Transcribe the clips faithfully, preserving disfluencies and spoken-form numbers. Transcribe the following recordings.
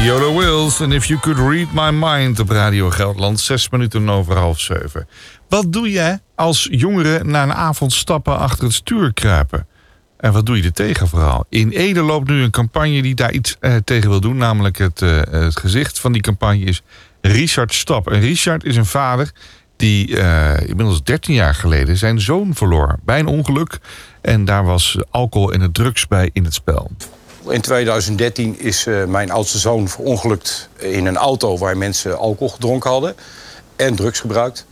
Viola Wills en If You Could Read My Mind op Radio Gelderland. Zes minuten over half zeven. Wat doe je als jongeren na een avond stappen achter het stuur kruipen? En wat doe je er tegen vooral? In Ede loopt nu een campagne die daar iets eh, tegen wil doen. Namelijk het, uh, het gezicht van die campagne is Richard Stap. En Richard is een vader die uh, inmiddels dertien jaar geleden zijn zoon verloor bij een ongeluk. En daar was alcohol en de drugs bij in het spel. In tweeduizend dertien is uh, mijn oudste zoon verongelukt in een auto waar mensen alcohol gedronken hadden en drugs gebruikt.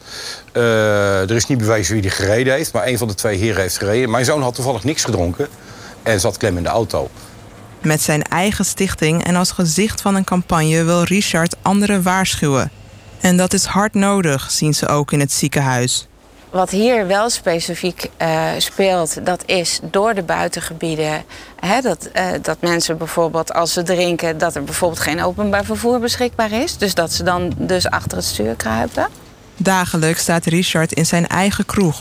Uh, er is niet bewezen wie die gereden heeft, maar een van de twee heren heeft gereden. Mijn zoon had toevallig niks gedronken en zat klem in de auto. Met zijn eigen stichting en als gezicht van een campagne wil Richard anderen waarschuwen. En dat is hard nodig, zien ze ook in het ziekenhuis. Wat hier wel specifiek uh, speelt, dat is door de buitengebieden. Hè, dat, uh, dat mensen bijvoorbeeld als ze drinken, dat er bijvoorbeeld geen openbaar vervoer beschikbaar is. Dus dat ze dan dus achter het stuur kruipen. Dagelijks staat Richard in zijn eigen kroeg.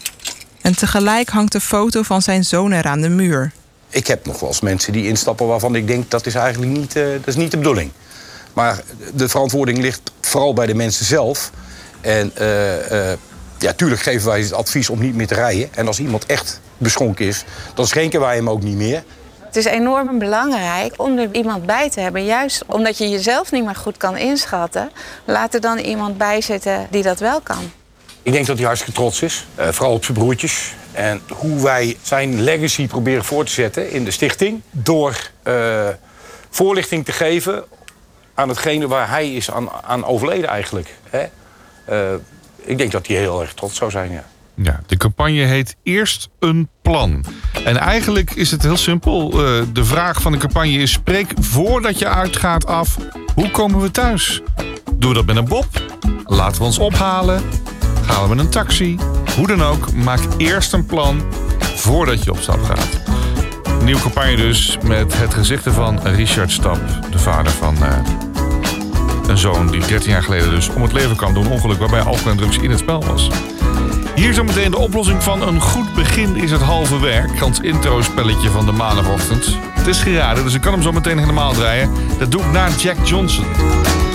En tegelijk hangt de foto van zijn zoon er aan de muur. Ik heb nog wel eens mensen die instappen waarvan ik denk dat is eigenlijk niet, uh, dat is niet de bedoeling. Maar de verantwoording ligt vooral bij de mensen zelf. En uh, uh, ja, tuurlijk geven wij het advies om niet meer te rijden. En als iemand echt beschonken is, dan schenken wij hem ook niet meer. Het is enorm belangrijk om er iemand bij te hebben. Juist omdat je jezelf niet meer goed kan inschatten, laat er dan iemand bij zitten die dat wel kan. Ik denk dat hij hartstikke trots is, uh, vooral op zijn broertjes. En hoe wij zijn legacy proberen voor te zetten in de stichting, door uh, voorlichting te geven aan hetgene waar hij is aan, aan overleden eigenlijk. Hè? Uh, ik denk dat hij heel erg trots zou zijn, ja. Ja, de campagne heet Eerst een Plan. En eigenlijk is het heel simpel. Uh, de vraag van de campagne is: spreek voordat je uitgaat af, hoe komen we thuis? Doen we dat met een bob? Laten we ons ophalen? Gaan we met een taxi? Hoe dan ook, maak eerst een plan voordat je op stap gaat. Een nieuwe campagne dus met het gezicht van Richard Stap, de vader van uh, een zoon die dertien jaar geleden dus om het leven kwam door een ongeluk waarbij alcohol en drugs in het spel was. Hier zo meteen de oplossing van een goed begin is het halve werk. Ons intro-spelletje van de maandagochtend. Het is geraden, dus ik kan hem zo meteen helemaal draaien. Dat doe ik na Jack Johnson.